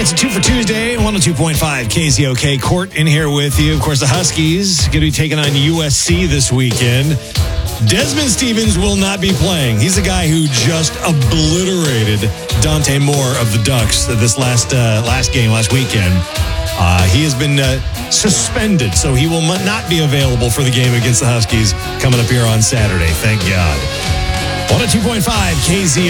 It's a 2 for Tuesday, 102.5 KZOK. Court in here with you. Of course, the Huskies going to be taking on USC this weekend. Desmond Stevens will not be playing. He's the guy who just obliterated Dante Moore of the Ducks this last weekend. He has been suspended, so he will not be available for the game against the Huskies coming up here on Saturday. Thank God. 102.5 KZOK.